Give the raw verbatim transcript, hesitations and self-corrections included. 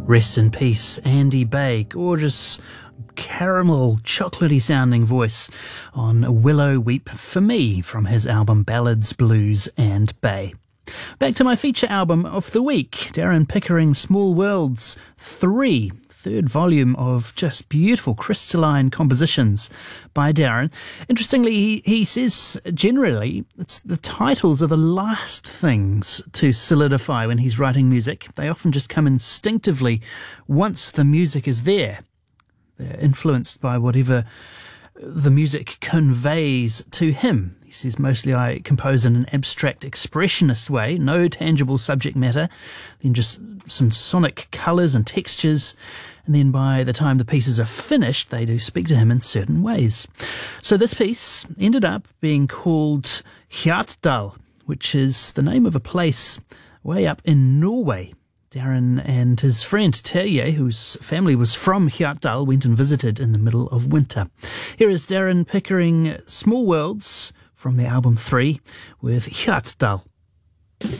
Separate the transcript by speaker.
Speaker 1: Rest in peace, Andy Bay. Gorgeous, caramel, chocolatey sounding voice on Willow Weep for Me from his album Ballads, Blues and Bay. Back to my feature album of the week, Darren Pickering's Small Worlds three, third volume of just beautiful crystalline compositions by Darren. Interestingly, he, he says generally it's the titles are the last things to solidify when he's writing music. They often just come instinctively once the music is there. They're influenced by whatever the music conveys to him. He says, mostly I compose in an abstract expressionist way, no tangible subject matter, then just some sonic colours and textures, and then by the time the pieces are finished, they do speak to him in certain ways. So this piece ended up being called Hjartdal, which is the name of a place way up in Norway. Darren and his friend Terje, whose family was from Hjartdal, went and visited in the middle of winter. Here is Darren Pickering, Small Worlds, from the album three, with Hjartdal.